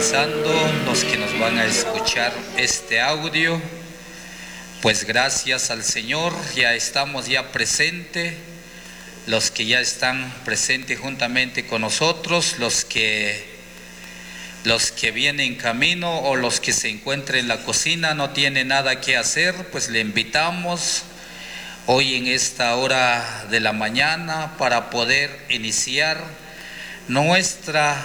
sintonizando, los que nos van a escuchar este audio, pues gracias al Señor, ya estamos presentes, los que ya están presentes juntamente con nosotros, los que vienen en camino o los que se encuentran en la cocina, no tienen nada que hacer, pues le invitamos hoy en esta hora de la mañana para poder iniciar nuestra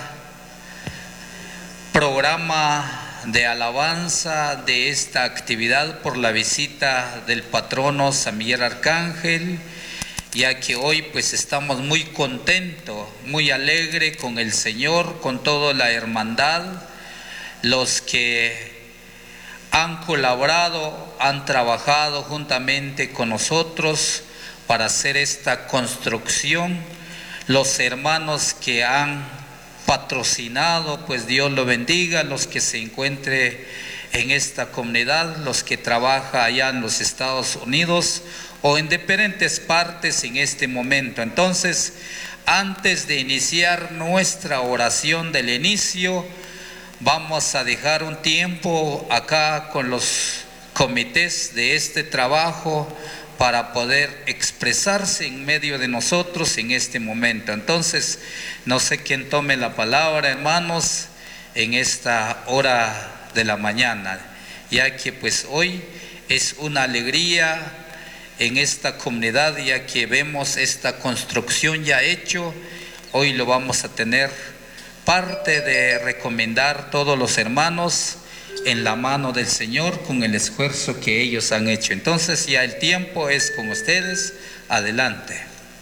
programa de alabanza de esta actividad por la visita del patrono San Miguel Arcángel, ya que hoy pues estamos muy contentos, muy alegres con el Señor, con toda la hermandad, los que han colaborado, han trabajado juntamente con nosotros para hacer esta construcción, los hermanos que han patrocinado, pues Dios lo bendiga, los que se encuentren en esta comunidad, los que trabajan allá en los Estados Unidos o en diferentes partes en este momento. Entonces, antes de iniciar nuestra oración del inicio, vamos a dejar un tiempo acá con los comités de este trabajo para poder expresarse en medio de nosotros en este momento. Entonces, no sé quién tome la palabra, hermanos, en esta hora de la mañana, ya que pues hoy es una alegría en esta comunidad, ya que vemos esta construcción ya hecho. Hoy lo vamos a tener parte de recomendar todos los hermanos en la mano del Señor con el esfuerzo que ellos han hecho. Entonces ya el tiempo es con ustedes. Adelante.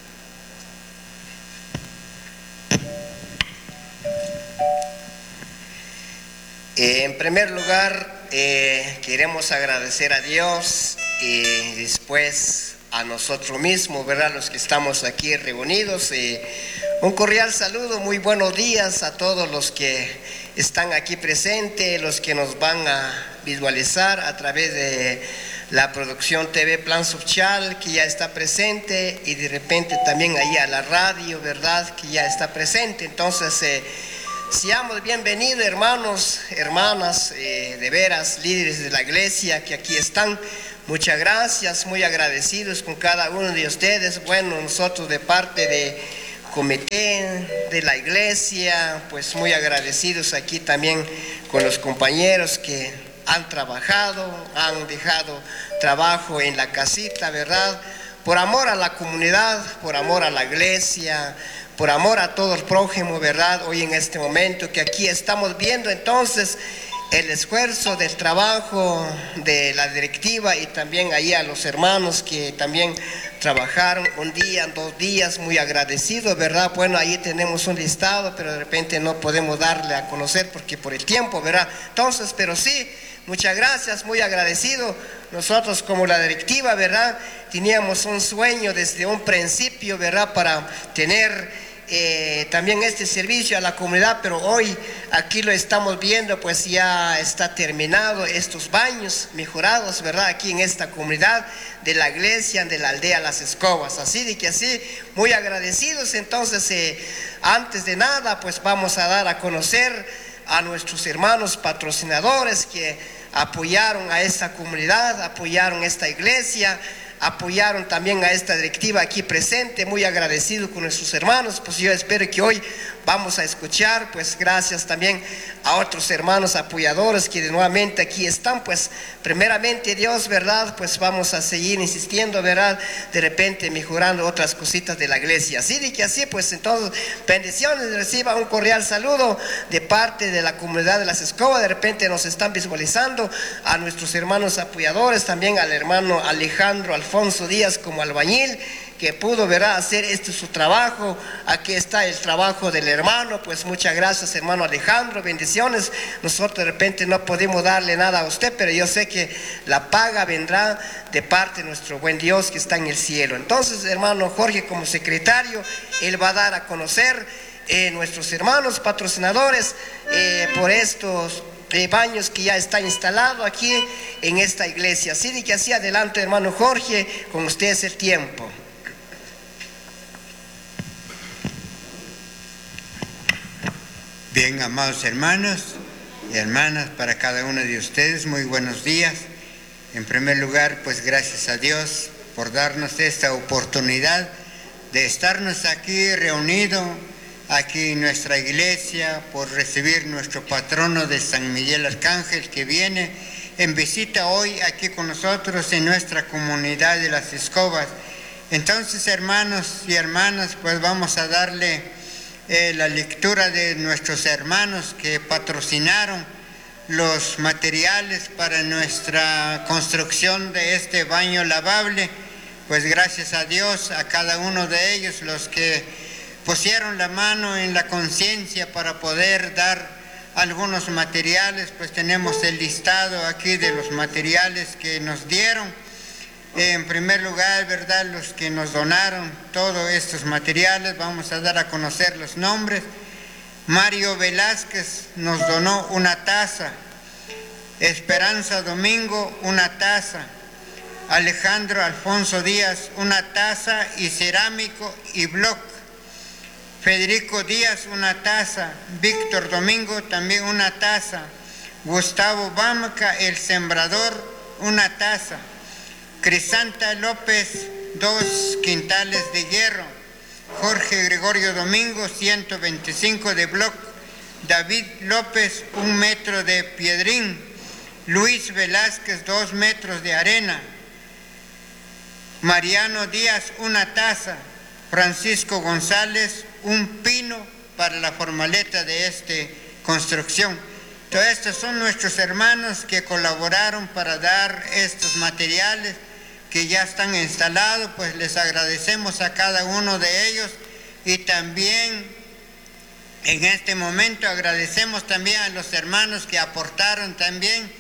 En primer lugar, queremos agradecer a Dios y después a nosotros mismos, ¿verdad? Los que estamos aquí reunidos. Un cordial saludo, muy buenos días a todos los que están aquí presentes, los que nos van a visualizar a través de la producción TV Plan Social, que ya está presente, y de repente también ahí a la radio, ¿verdad?, que ya está presente. Entonces, seamos bienvenidos, hermanos, hermanas, de veras, líderes de la iglesia que aquí están. Muchas gracias, muy agradecidos con cada uno de ustedes. Bueno, nosotros de parte de comité de la iglesia, pues muy agradecidos aquí también con los compañeros que han trabajado, han dejado trabajo en la casita, ¿verdad? Por amor a la comunidad, por amor a la iglesia, por amor a todo el prójimo, ¿verdad? Hoy en este momento que aquí estamos viendo entonces el esfuerzo del trabajo de la directiva y también ahí a los hermanos que también trabajaron un día, 2 días, muy agradecidos, ¿verdad? Bueno, ahí tenemos un listado, pero de repente no podemos darle a conocer porque por el tiempo, ¿verdad? Entonces, pero sí, muchas gracias, muy agradecido. Nosotros como la directiva, ¿verdad?, teníamos un sueño desde un principio, ¿verdad?, para tener también este servicio a la comunidad, pero hoy aquí lo estamos viendo, pues ya está terminado estos baños mejorados, ¿verdad?, aquí en esta comunidad de la iglesia de la aldea Las Escobas. Así de que así, muy agradecidos. Entonces, antes de nada, pues vamos a dar a conocer a nuestros hermanos patrocinadores que apoyaron a esta comunidad, apoyaron esta iglesia, apoyaron también a esta directiva aquí presente. Muy agradecido con nuestros hermanos. Pues yo espero que hoy vamos a escuchar, pues gracias también a otros hermanos apoyadores que nuevamente aquí están. Pues primeramente Dios, ¿verdad?, pues vamos a seguir insistiendo, ¿verdad?, de repente mejorando otras cositas de la iglesia. Así de que así, pues entonces, bendiciones, reciba un cordial saludo de parte de la comunidad de Las Escobas. De repente nos están visualizando a nuestros hermanos apoyadores, también al hermano Alejandro Alfonso Díaz como albañil, que pudo, ¿verdad?, hacer su trabajo. Aquí está el trabajo del hermano. Pues muchas gracias, hermano Alejandro, bendiciones. Nosotros de repente no podemos darle nada a usted, pero yo sé que la paga vendrá de parte de nuestro buen Dios que está en el cielo. Entonces, hermano Jorge como secretario, él va a dar a conocer nuestros hermanos patrocinadores por estos baños que ya está instalado aquí en esta iglesia. Así de que así, adelante, hermano Jorge, con ustedes el tiempo. Bien, amados hermanos, y hermanas, para cada uno de ustedes, muy buenos días. En primer lugar, pues gracias a Dios por darnos esta oportunidad de estarnos aquí reunidos, aquí en nuestra iglesia, por recibir nuestro patrono de San Miguel Arcángel, que viene en visita hoy aquí con nosotros en nuestra comunidad de Las Escobas. Entonces, hermanos y hermanas, pues vamos a darle la lectura de nuestros hermanos que patrocinaron los materiales para nuestra construcción de este baño lavable. Pues gracias a Dios, a cada uno de ellos, los que pusieron la mano en la conciencia para poder dar algunos materiales, pues tenemos el listado aquí de los materiales que nos dieron. En primer lugar, ¿verdad?, los que nos donaron todos estos materiales, vamos a dar a conocer los nombres. Mario Velázquez nos donó una taza. Esperanza Domingo, una taza. Alejandro Alfonso Díaz, una taza y cerámico y bloc. Federico Díaz, una taza. Víctor Domingo, también una taza. Gustavo Bamca, el sembrador, una taza. Crisanta López, 2 quintales de hierro. Jorge Gregorio Domingo, 125 de bloc. David López, 1 metro de piedrín. Luis Velázquez, 2 metros de arena. Mariano Díaz, una taza. Francisco González, un pino para la formaleta de esta construcción. Todos estos son nuestros hermanos que colaboraron para dar estos materiales que ya están instalados, pues les agradecemos a cada uno de ellos, y también en este momento agradecemos también a los hermanos que aportaron también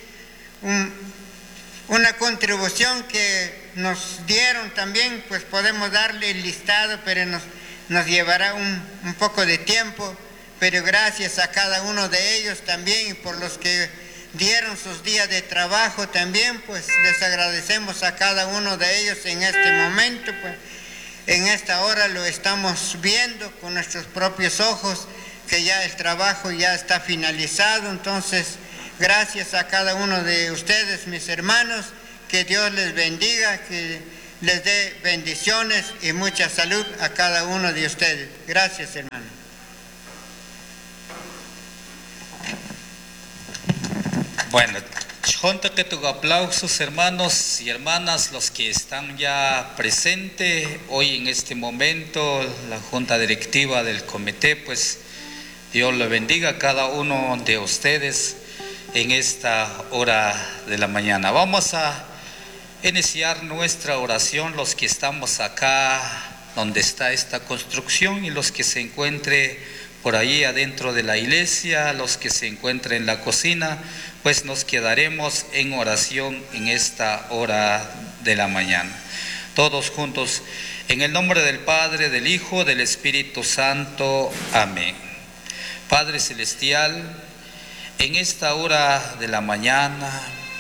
una contribución que nos dieron también. Pues podemos darle el listado, pero nos llevará un poco de tiempo, pero gracias a cada uno de ellos también, y por los que dieron sus días de trabajo también, pues les agradecemos a cada uno de ellos en este momento. Pues en esta hora lo estamos viendo con nuestros propios ojos, que ya el trabajo ya está finalizado. Entonces, gracias a cada uno de ustedes, mis hermanos, que Dios les bendiga, que les dé bendiciones y mucha salud a cada uno de ustedes. Gracias, hermano. Bueno, junto que tu aplausos, hermanos y hermanas, los que están ya presentes hoy en este momento, la junta directiva del comité, pues Dios le bendiga a cada uno de ustedes en esta hora de la mañana. Vamos a iniciar nuestra oración, los que estamos acá donde está esta construcción y los que se encuentren por ahí adentro de la iglesia, los que se encuentren en la cocina, pues nos quedaremos en oración en esta hora de la mañana. Todos juntos, en el nombre del Padre, del Hijo, del Espíritu Santo. Amén. Padre Celestial, en esta hora de la mañana,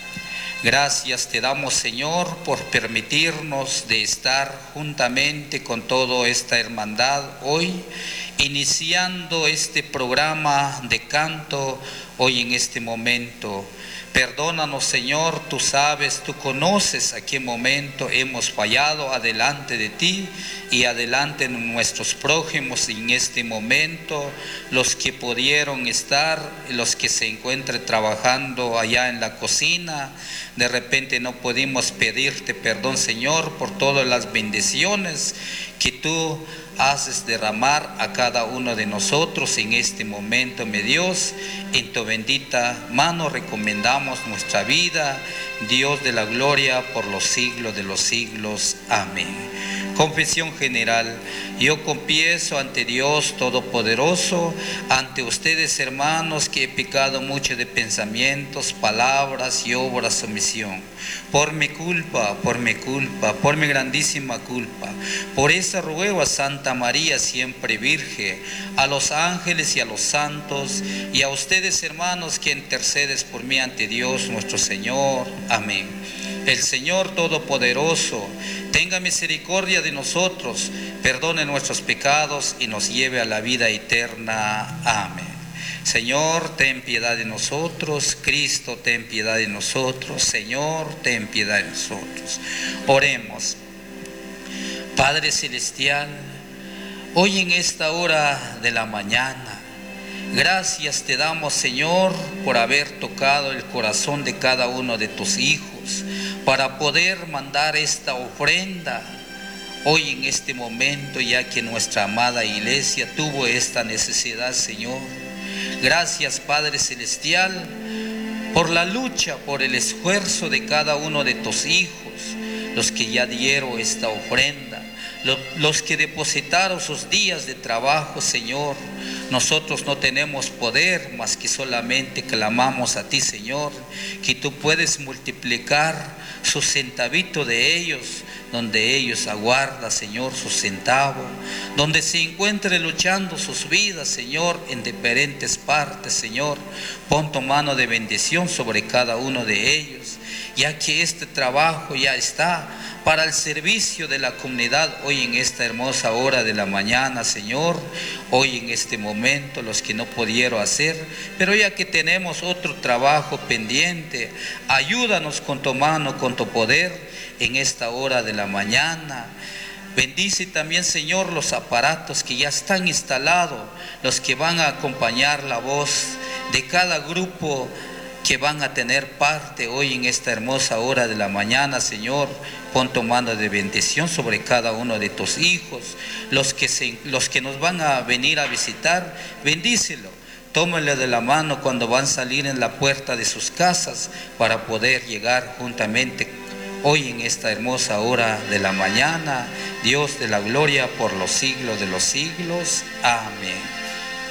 gracias te damos, Señor, por permitirnos de estar juntamente con toda esta hermandad hoy, iniciando este programa de canto hoy en este momento. Perdónanos, Señor, tú sabes, tú conoces a qué momento hemos fallado adelante de ti y adelante de nuestros prójimos en este momento, los que pudieron estar, los que se encuentran trabajando allá en la cocina. De repente no pudimos pedirte perdón, Señor, por todas las bendiciones que tú haces derramar a cada uno de nosotros en este momento, mi Dios. En tu bendita mano recomendamos nuestra vida, Dios de la gloria, por los siglos de los siglos. Amén. Confesión general. Yo confieso ante Dios Todopoderoso, ante ustedes, hermanos, que he pecado mucho de pensamientos, palabras y obras omisión. Por mi culpa, por mi grandísima culpa. Por eso ruego a Santa María, siempre Virgen, a los ángeles y a los santos, y a ustedes, hermanos, que intercedes por mí ante Dios nuestro Señor. Amén. El Señor Todopoderoso tenga misericordia de nosotros, perdone nuestros pecados y nos lleve a la vida eterna. Amén. Señor, ten piedad de nosotros. Cristo, ten piedad de nosotros. Señor, ten piedad de nosotros. Oremos. Padre Celestial, hoy en esta hora de la mañana, gracias te damos, Señor, por haber tocado el corazón de cada uno de tus hijos, para poder mandar esta ofrenda hoy en este momento, ya que nuestra amada iglesia tuvo esta necesidad, Señor. Gracias, Padre Celestial, por la lucha, por el esfuerzo de cada uno de tus hijos, los que ya dieron esta ofrenda, los que depositaron sus días de trabajo, Señor. Nosotros no tenemos poder, más que solamente clamamos a ti, Señor, que tú puedes multiplicar su centavito de ellos, donde ellos aguardan, Señor, su centavo, donde se encuentre luchando sus vidas, Señor, en diferentes partes, Señor. Pon tu mano de bendición sobre cada uno de ellos, ya que este trabajo ya está para el servicio de la comunidad hoy en esta hermosa hora de la mañana, Señor. Hoy en este momento los que no pudieron hacer, pero ya que tenemos otro trabajo pendiente, ayúdanos con tu mano, con tu poder en esta hora de la mañana. Bendice también, Señor, los aparatos que ya están instalados, los que van a acompañar la voz de cada grupo que van a tener parte hoy en esta hermosa hora de la mañana, Señor. Pon tu mano de bendición sobre cada uno de tus hijos, los que nos van a venir a visitar, bendícelo. Tómale de la mano cuando van a salir en la puerta de sus casas para poder llegar juntamente hoy en esta hermosa hora de la mañana. Dios de la gloria por los siglos de los siglos. Amén.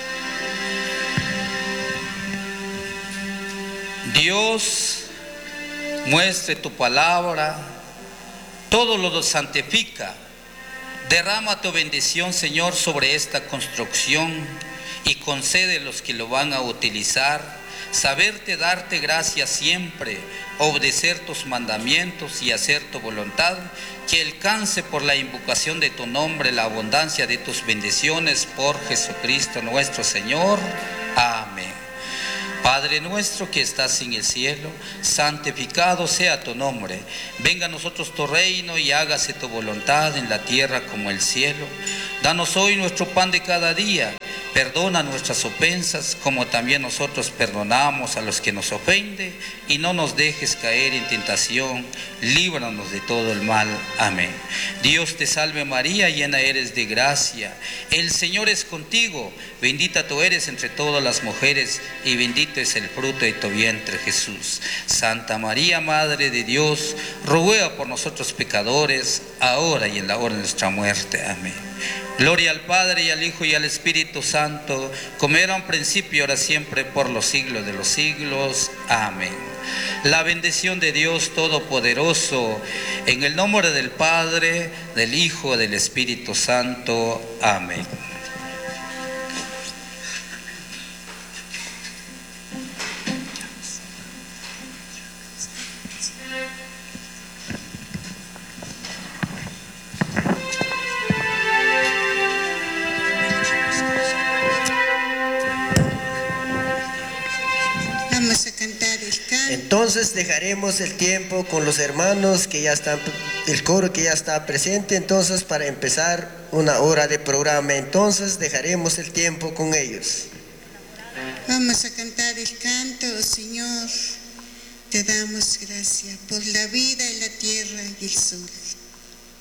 Dios, muestre tu palabra, todo lo santifica. Derrama tu bendición, Señor, sobre esta construcción y concede a los que lo van a utilizar saberte darte gracias siempre, obedecer tus mandamientos y hacer tu voluntad, que alcance por la invocación de tu nombre la abundancia de tus bendiciones por Jesucristo nuestro Señor. Amén. Padre nuestro que estás en el cielo, santificado sea tu nombre. Venga a nosotros tu reino y hágase tu voluntad en la tierra como en el cielo. Danos hoy nuestro pan de cada día. Perdona nuestras ofensas, como también nosotros perdonamos a los que nos ofenden, y no nos dejes caer en tentación, líbranos de todo el mal. Amén. Dios te salve María, llena eres de gracia, el Señor es contigo, bendita tú eres entre todas las mujeres, y bendito es el fruto de tu vientre Jesús. Santa María, Madre de Dios, ruega por nosotros pecadores, ahora y en la hora de nuestra muerte. Amén. Gloria al Padre, y al Hijo, y al Espíritu Santo, como era en principio, ahora siempre, por los siglos de los siglos. Amén. La bendición de Dios Todopoderoso, en el nombre del Padre, del Hijo, del Espíritu Santo. Amén. Entonces dejaremos el tiempo con los hermanos que ya están, el coro que ya está presente, entonces para empezar una hora de programa, entonces dejaremos el tiempo con ellos. Vamos a cantar el canto. Oh Señor, te damos gracias por la vida y la tierra y el sol.